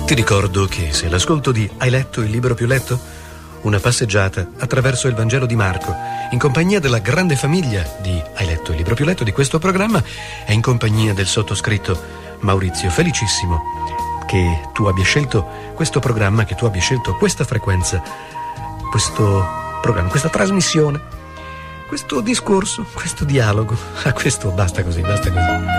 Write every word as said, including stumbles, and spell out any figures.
Ti ricordo che se l'ascolto di Hai letto il libro più letto? Una passeggiata attraverso il Vangelo di Marco, in compagnia della grande famiglia di Hai letto il libro più letto di questo programma e in compagnia del sottoscritto Maurizio, felicissimo che tu abbia scelto questo programma, che tu abbia scelto questa frequenza, questo programma, questa trasmissione, questo discorso, questo dialogo. A questo basta così, basta così.